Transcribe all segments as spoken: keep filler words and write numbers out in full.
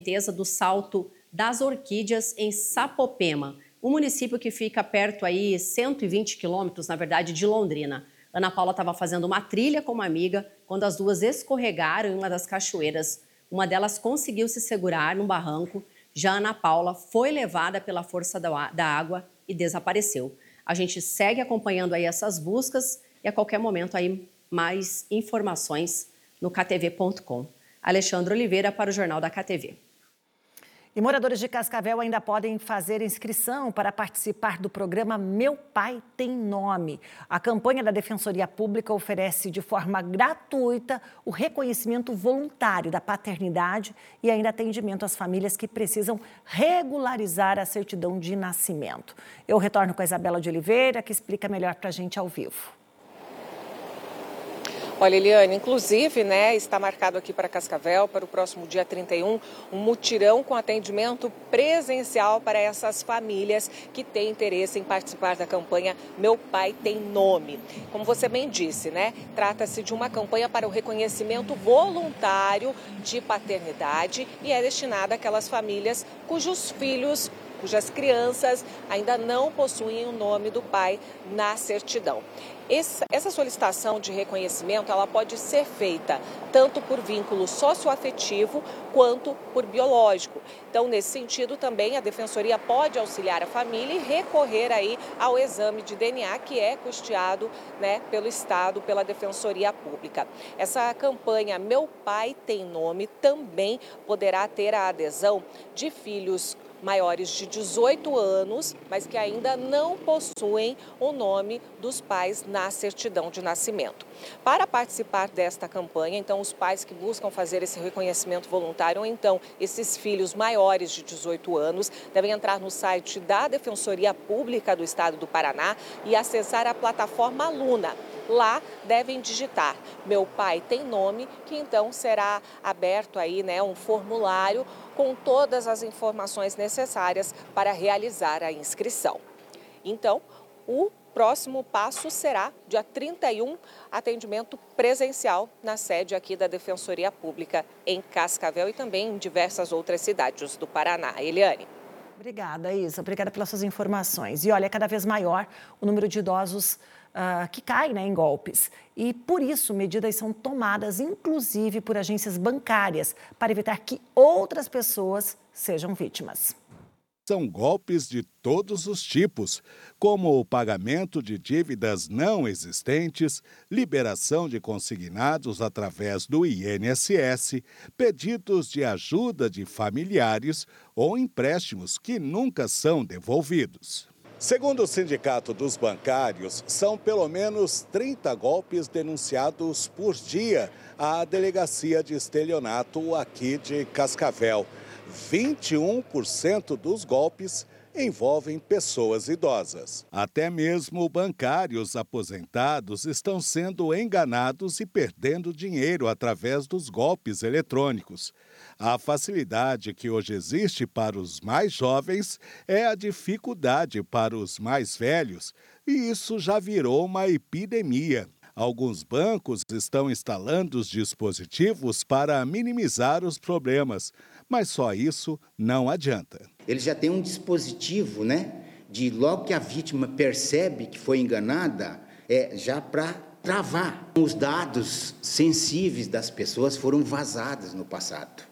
correnteza do Salto das Orquídeas em Sapopema, um município que fica perto aí, cento e vinte quilômetros, na verdade, de Londrina. Ana Paula estava fazendo uma trilha com uma amiga quando as duas escorregaram em uma das cachoeiras. Uma delas conseguiu se segurar num barranco. Já Ana Paula foi levada pela força da água e desapareceu. A gente segue acompanhando aí essas buscas e a qualquer momento aí mais informações no k t v ponto com. Alexandre Oliveira para o Jornal da K T V. E moradores de Cascavel ainda podem fazer inscrição para participar do programa Meu Pai Tem Nome. A campanha da Defensoria Pública oferece de forma gratuita o reconhecimento voluntário da paternidade e ainda atendimento às famílias que precisam regularizar a certidão de nascimento. Eu retorno com a Isabela de Oliveira, que explica melhor para a gente ao vivo. Olha, Eliane, inclusive, né, está marcado aqui para Cascavel, para o próximo dia trinta e um, um mutirão com atendimento presencial para essas famílias que têm interesse em participar da campanha Meu Pai Tem Nome. Como você bem disse, né, trata-se de uma campanha para o reconhecimento voluntário de paternidade e é destinada àquelas famílias cujos filhos, cujas crianças ainda não possuem o nome do pai na certidão. Essa solicitação de reconhecimento ela pode ser feita tanto por vínculo socioafetivo quanto por biológico. Então, nesse sentido, também a Defensoria pode auxiliar a família e recorrer aí ao exame de D N A que é custeado, né, pelo Estado, pela Defensoria Pública. Essa campanha Meu Pai Tem Nome também poderá ter a adesão de filhos maiores de dezoito anos, mas que ainda não possuem o nome dos pais na certidão de nascimento. Para participar desta campanha, então, os pais que buscam fazer esse reconhecimento voluntário, ou então esses filhos maiores de dezoito anos, devem entrar no site da Defensoria Pública do Estado do Paraná e acessar a plataforma Luna. Lá devem digitar Meu Pai Tem Nome, que então será aberto aí, né, um formulário com todas as informações necessárias para realizar a inscrição. Então, o próximo passo será dia trinta e um, atendimento presencial na sede aqui da Defensoria Pública em Cascavel e também em diversas outras cidades do Paraná. Eliane. Obrigada, Isa. Obrigada pelas suas informações. E olha, é cada vez maior o número de idosos uh, que caem, né, em golpes. E por isso, medidas são tomadas, inclusive por agências bancárias, para evitar que outras pessoas sejam vítimas. São golpes de todos os tipos, como o pagamento de dívidas não existentes, liberação de consignados através do I N S S, pedidos de ajuda de familiares ou empréstimos que nunca são devolvidos. Segundo o Sindicato dos Bancários, são pelo menos trinta golpes denunciados por dia à Delegacia de Estelionato aqui de Cascavel. vinte e um por cento dos golpes envolvem pessoas idosas. Até mesmo bancários aposentados estão sendo enganados e perdendo dinheiro através dos golpes eletrônicos. A facilidade que hoje existe para os mais jovens é a dificuldade para os mais velhos, e isso já virou uma epidemia. Alguns bancos estão instalando os dispositivos para minimizar os problemas, mas só isso não adianta. Ele já tem um dispositivo, né, de logo que a vítima percebe que foi enganada, é já para travar. Os dados sensíveis das pessoas foram vazados no passado.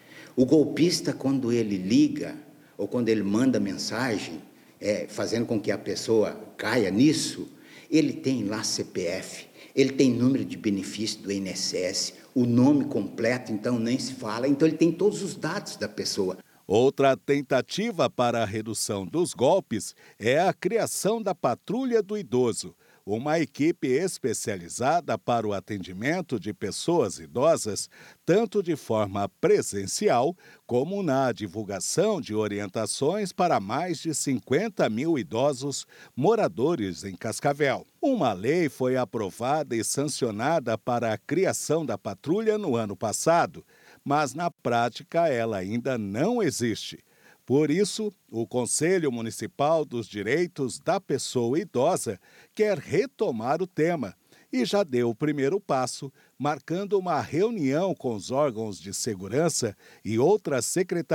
O golpista, quando ele liga ou quando ele manda mensagem, é, fazendo com que a pessoa caia nisso, ele tem lá C P F, ele tem número de benefício do I N S S, o nome completo, então nem se fala, então ele tem todos os dados da pessoa. Outra tentativa para a redução dos golpes é a criação da Patrulha do Idoso, uma equipe especializada para o atendimento de pessoas idosas, tanto de forma presencial, como na divulgação de orientações para mais de cinquenta mil idosos moradores em Cascavel. Uma lei foi aprovada e sancionada para a criação da patrulha no ano passado, mas na prática ela ainda não existe. Por isso, o Conselho Municipal dos Direitos da Pessoa Idosa quer retomar o tema e já deu o primeiro passo, marcando uma reunião com os órgãos de segurança e outras secretarias